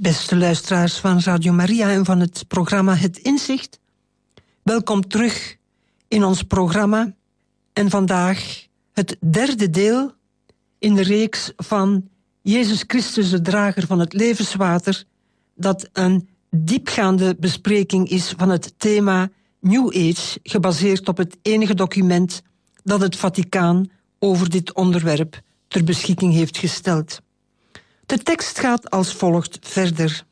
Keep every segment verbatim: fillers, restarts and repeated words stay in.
Beste luisteraars van Radio Maria en van het programma Het Inzicht, welkom terug in ons programma en vandaag het derde deel in de reeks van Jezus Christus, de drager van het levenswater, dat een diepgaande bespreking is van het thema New Age, gebaseerd op het enige document dat het Vaticaan over dit onderwerp ter beschikking heeft gesteld. De tekst gaat als volgt verder.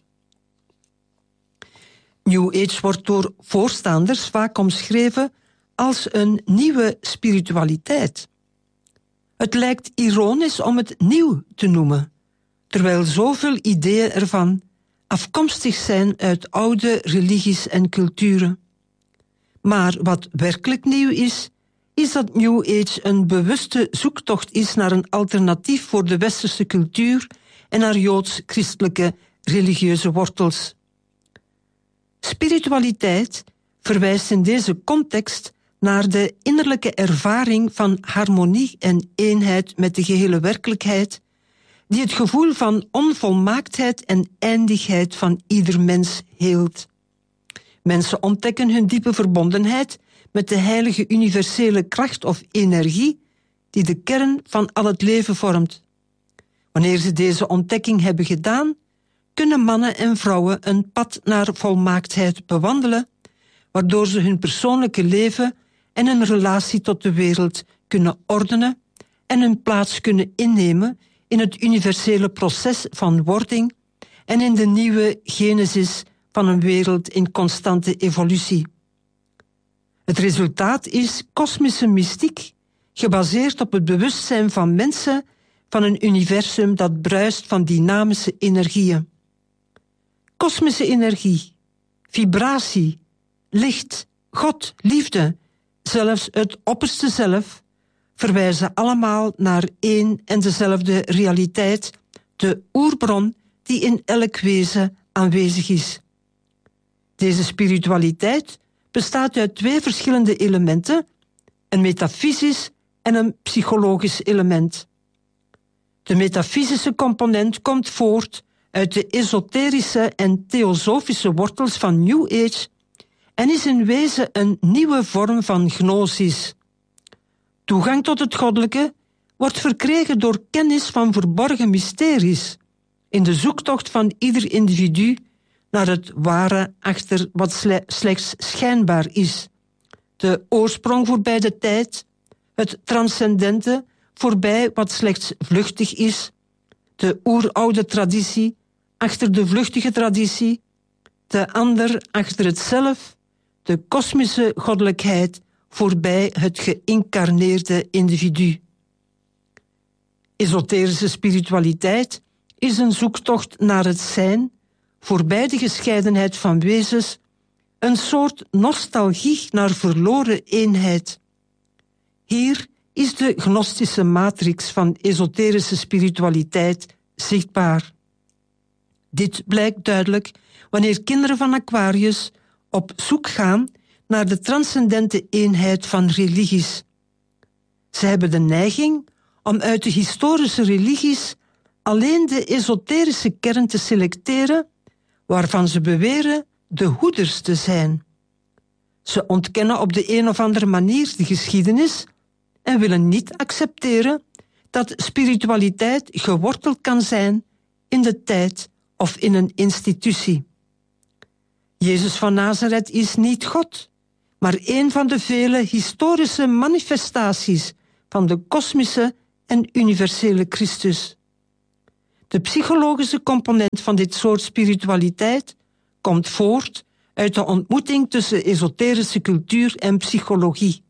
New Age wordt door voorstanders vaak omschreven als een nieuwe spiritualiteit. Het lijkt ironisch om het nieuw te noemen, terwijl zoveel ideeën ervan afkomstig zijn uit oude religies en culturen. Maar wat werkelijk nieuw is, is dat New Age een bewuste zoektocht is naar een alternatief voor de westerse cultuur en haar joods-christelijke religieuze wortels. Spiritualiteit verwijst in deze context naar de innerlijke ervaring van harmonie en eenheid met de gehele werkelijkheid, die het gevoel van onvolmaaktheid en eindigheid van ieder mens heelt. Mensen ontdekken hun diepe verbondenheid met de heilige universele kracht of energie die de kern van al het leven vormt. Wanneer ze deze ontdekking hebben gedaan, kunnen mannen en vrouwen een pad naar volmaaktheid bewandelen, waardoor ze hun persoonlijke leven en hun relatie tot de wereld kunnen ordenen en hun plaats kunnen innemen in het universele proces van wording en in de nieuwe genesis van een wereld in constante evolutie. Het resultaat is kosmische mystiek, gebaseerd op het bewustzijn van mensen van een universum dat bruist van dynamische energieën. Kosmische energie, vibratie, licht, God, liefde, zelfs het opperste zelf, verwijzen allemaal naar één en dezelfde realiteit, de oerbron die in elk wezen aanwezig is. Deze spiritualiteit bestaat uit twee verschillende elementen, een metafysisch en een psychologisch element. De metafysische component komt voort uit de esoterische en theosofische wortels van New Age en is in wezen een nieuwe vorm van gnosis. Toegang tot het goddelijke wordt verkregen door kennis van verborgen mysteries, in de zoektocht van ieder individu naar het ware achter wat sle- slechts schijnbaar is. De oorsprong voorbij de tijd, het transcendente voorbij wat slechts vluchtig is, de oeroude traditie achter de vluchtige traditie, de ander achter het zelf, de kosmische goddelijkheid voorbij het geïncarneerde individu. Esoterische spiritualiteit is een zoektocht naar het zijn, voorbij de gescheidenheid van wezens, een soort nostalgie naar verloren eenheid. Hier is de gnostische matrix van esoterische spiritualiteit zichtbaar. Dit blijkt duidelijk wanneer kinderen van Aquarius op zoek gaan naar de transcendente eenheid van religies. Ze hebben de neiging om uit de historische religies alleen de esoterische kern te selecteren, waarvan ze beweren de hoeders te zijn. Ze ontkennen op de een of andere manier de geschiedenis en willen niet accepteren dat spiritualiteit geworteld kan zijn in de tijd of in een institutie. Jezus van Nazareth is niet God, maar een van de vele historische manifestaties van de kosmische en universele Christus. De psychologische component van dit soort spiritualiteit komt voort uit de ontmoeting tussen esoterische cultuur en psychologie.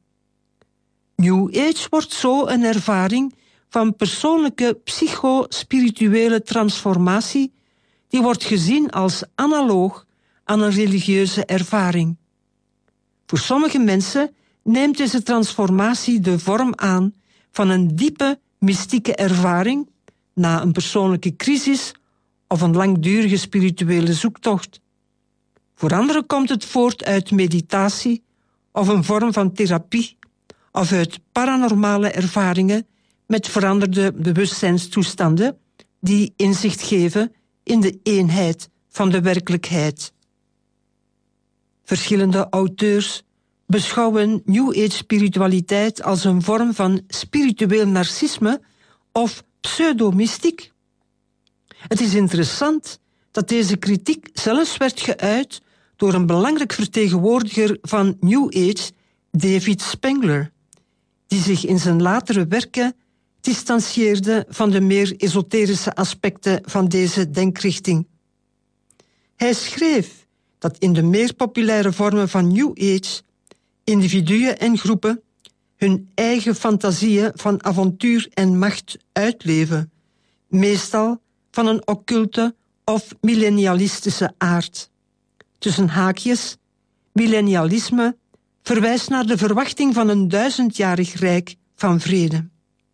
New Age wordt zo een ervaring van persoonlijke psycho-spirituele transformatie die wordt gezien als analoog aan een religieuze ervaring. Voor sommige mensen neemt deze transformatie de vorm aan van een diepe mystieke ervaring na een persoonlijke crisis of een langdurige spirituele zoektocht. Voor anderen komt het voort uit meditatie of een vorm van therapie of uit paranormale ervaringen met veranderde bewustzijnstoestanden die inzicht geven in de eenheid van de werkelijkheid. Verschillende auteurs beschouwen New Age spiritualiteit als een vorm van spiritueel narcisme of pseudomystiek. Het is interessant dat deze kritiek zelfs werd geuit door een belangrijk vertegenwoordiger van New Age, David Spengler, die zich in zijn latere werken distancieerde van de meer esoterische aspecten van deze denkrichting. Hij schreef dat in de meer populaire vormen van New Age individuen en groepen hun eigen fantasieën van avontuur en macht uitleven, meestal van een occulte of millennialistische aard. Tussen haakjes, millennialisme verwijst naar de verwachting van een duizendjarig rijk van vrede.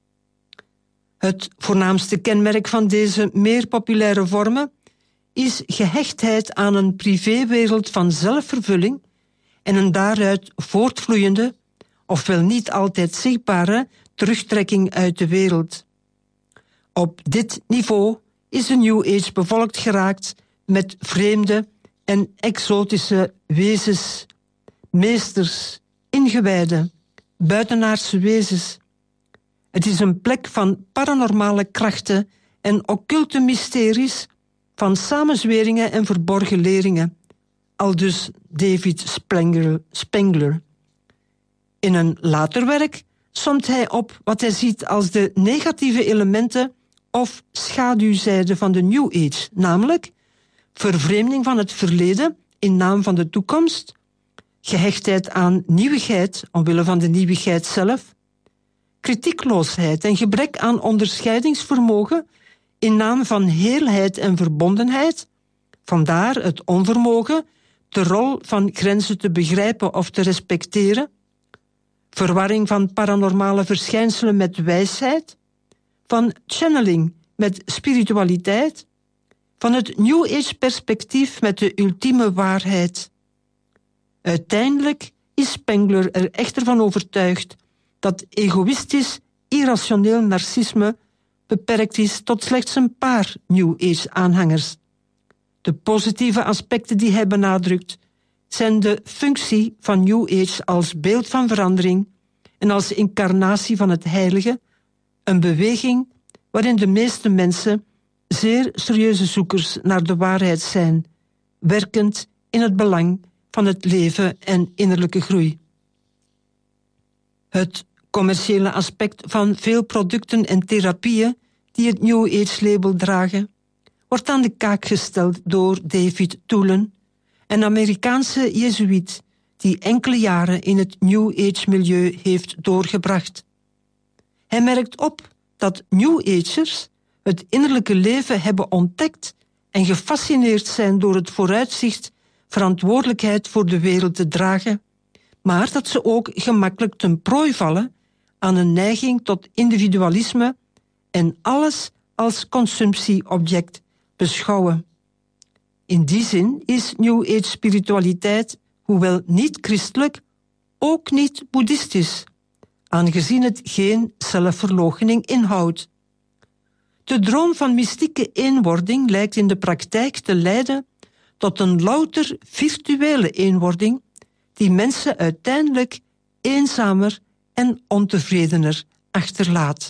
Het voornaamste kenmerk van deze meer populaire vormen is gehechtheid aan een privéwereld van zelfvervulling en een daaruit voortvloeiende, ofwel niet altijd zichtbare, terugtrekking uit de wereld. Op dit niveau is de New Age bevolkt geraakt met vreemde en exotische wezens, meesters, ingewijden, buitenaardse wezens. Het is een plek van paranormale krachten en occulte mysteries, van samenzweringen en verborgen leringen, aldus David Spengler. Spengler. In een later werk somt hij op wat hij ziet als de negatieve elementen of schaduwzijde van de New Age, namelijk vervreemding van het verleden in naam van de toekomst, gehechtheid aan nieuwigheid omwille van de nieuwigheid zelf, kritiekloosheid en gebrek aan onderscheidingsvermogen in naam van heelheid en verbondenheid, vandaar het onvermogen de rol van grenzen te begrijpen of te respecteren, verwarring van paranormale verschijnselen met wijsheid, van channeling met spiritualiteit, van het New Age perspectief met de ultieme waarheid. Uiteindelijk is Spengler er echter van overtuigd dat egoïstisch, irrationeel narcisme beperkt is tot slechts een paar New Age-aanhangers. De positieve aspecten die hij benadrukt zijn de functie van New Age als beeld van verandering en als incarnatie van het heilige, een beweging waarin de meeste mensen zeer serieuze zoekers naar de waarheid zijn, werkend in het belang van het leven en innerlijke groei. Het commerciële aspect van veel producten en therapieën die het New Age-label dragen, wordt aan de kaak gesteld door David Tullen, een Amerikaanse jezuïet die enkele jaren in het New Age-milieu heeft doorgebracht. Hij merkt op dat New Agers het innerlijke leven hebben ontdekt en gefascineerd zijn door het vooruitzicht verantwoordelijkheid voor de wereld te dragen, maar dat ze ook gemakkelijk ten prooi vallen aan een neiging tot individualisme en alles als consumptieobject beschouwen. In die zin is New Age spiritualiteit, hoewel niet christelijk, ook niet boeddhistisch, aangezien het geen zelfverloochening inhoudt. De droom van mystieke eenwording lijkt in de praktijk te leiden tot een louter virtuele eenwording die mensen uiteindelijk eenzamer en ontevredener achterlaat.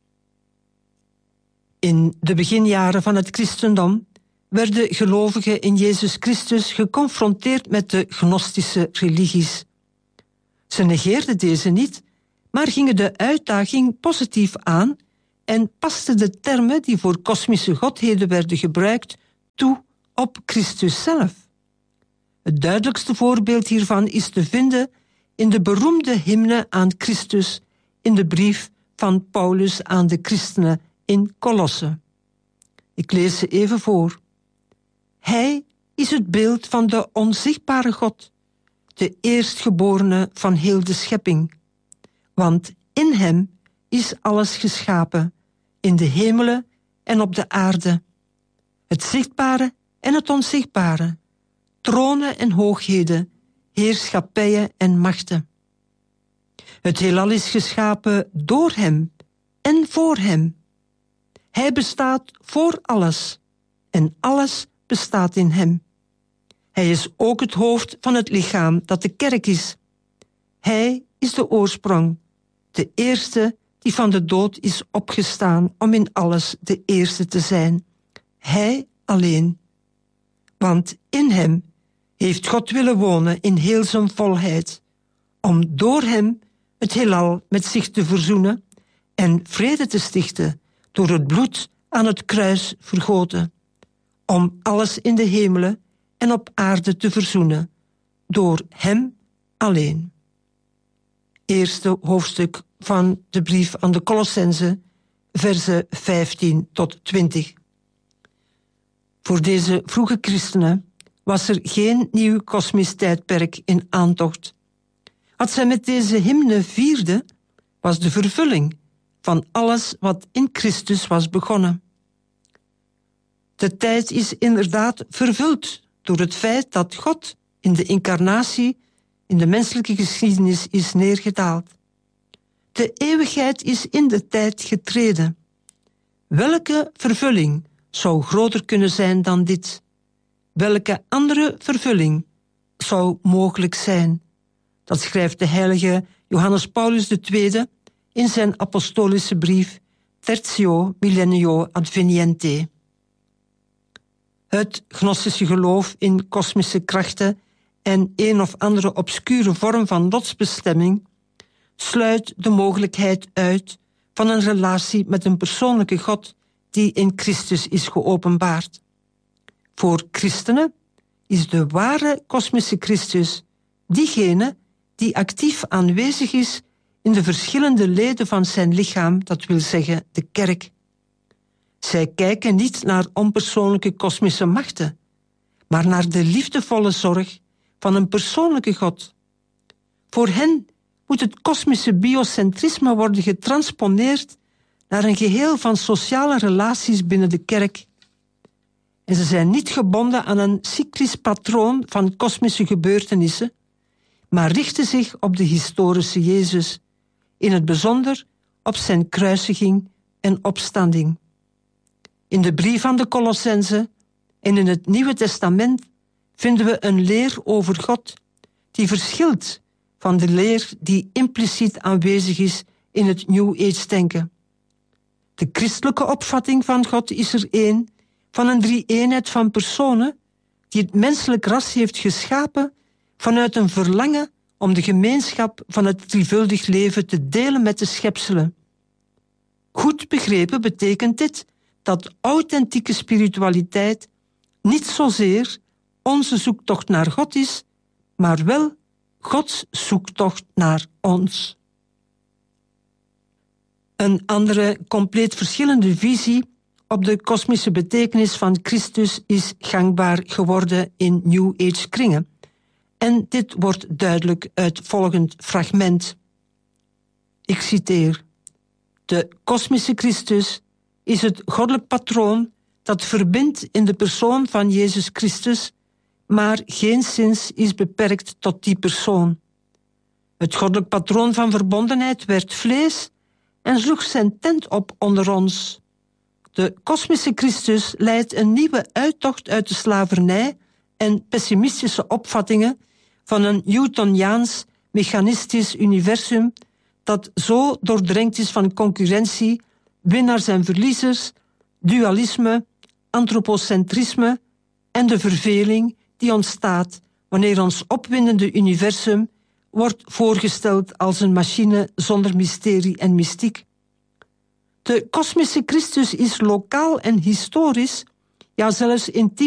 In de beginjaren van het christendom werden gelovigen in Jezus Christus geconfronteerd met de gnostische religies. Ze negeerden deze niet, maar gingen de uitdaging positief aan en pasten de termen die voor kosmische godheden werden gebruikt toe op Christus zelf. Het duidelijkste voorbeeld hiervan is te vinden in de beroemde hymne aan Christus in de brief van Paulus aan de christenen in Kolosse. Ik lees ze even voor. Hij is het beeld van de onzichtbare God, de eerstgeborene van heel de schepping. Want in hem is alles geschapen, in de hemelen en op de aarde. Het zichtbare en het onzichtbare, tronen en hoogheden, heerschappijen en machten. Het heelal is geschapen door hem en voor hem. Hij bestaat voor alles en alles bestaat in hem. Hij is ook het hoofd van het lichaam dat de kerk is. Hij is de oorsprong, de eerste die van de dood is opgestaan om in alles de eerste te zijn. Hij alleen. Want in hem heeft God willen wonen in heel zijn volheid, om door hem het heelal met zich te verzoenen en vrede te stichten door het bloed aan het kruis vergoten, om alles in de hemelen en op aarde te verzoenen, door hem alleen. Eerste hoofdstuk van de brief aan de Colossenzen, versen vijftien tot twintig. Voor deze vroege christenen was er geen nieuw kosmisch tijdperk in aantocht. Wat zij met deze hymne vierden, was de vervulling van alles wat in Christus was begonnen. De tijd is inderdaad vervuld door het feit dat God in de incarnatie in de menselijke geschiedenis is neergedaald. De eeuwigheid is in de tijd getreden. Welke vervulling zou groter kunnen zijn dan dit? Welke andere vervulling zou mogelijk zijn? Dat schrijft de heilige Johannes Paulus de Tweede in zijn apostolische brief Tertio Millennio Adveniente. Het gnostische geloof in kosmische krachten en een of andere obscure vorm van lotsbestemming sluit de mogelijkheid uit van een relatie met een persoonlijke God die in Christus is geopenbaard. Voor christenen is de ware kosmische Christus diegene die actief aanwezig is in de verschillende leden van zijn lichaam, dat wil zeggen de kerk. Zij kijken niet naar onpersoonlijke kosmische machten, maar naar de liefdevolle zorg van een persoonlijke God. Voor hen moet het kosmische biocentrisme worden getransponeerd naar een geheel van sociale relaties binnen de kerk. En ze zijn niet gebonden aan een cyclisch patroon van kosmische gebeurtenissen, maar richten zich op de historische Jezus, in het bijzonder op zijn kruisiging en opstanding. In de brief aan de Colossenzen en in het Nieuwe Testament vinden we een leer over God die verschilt van de leer die impliciet aanwezig is in het New Age-denken. De christelijke opvatting van God is er één van een drie-eenheid van personen die het menselijk ras heeft geschapen vanuit een verlangen om de gemeenschap van het drievuldig leven te delen met de schepselen. Goed begrepen betekent dit dat authentieke spiritualiteit niet zozeer onze zoektocht naar God is, maar wel Gods zoektocht naar ons. Een andere, compleet verschillende visie op de kosmische betekenis van Christus is gangbaar geworden in New Age kringen. En dit wordt duidelijk uit volgend fragment. Ik citeer: de kosmische Christus is het goddelijk patroon dat verbindt in de persoon van Jezus Christus, maar geenszins is beperkt tot die persoon. Het goddelijk patroon van verbondenheid werd vlees en sloeg zijn tent op onder ons. De kosmische Christus leidt een nieuwe uittocht uit de slavernij en pessimistische opvattingen van een Newtoniaans mechanistisch universum dat zo doordrenkt is van concurrentie, winnaars en verliezers, dualisme, antropocentrisme en de verveling die ontstaat wanneer ons opwindende universum wordt voorgesteld als een machine zonder mysterie en mystiek. De kosmische Christus is lokaal en historisch, ja zelfs intiem